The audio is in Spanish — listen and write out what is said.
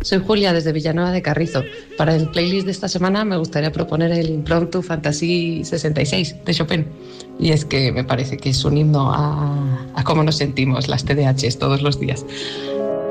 Soy Julia desde Villanueva de Carrizo. Para el playlist de esta semana me gustaría proponer el Impromptu Fantasy 66 de Chopin. Y es que me parece que es un himno a cómo nos sentimos las TDAHs todos los días.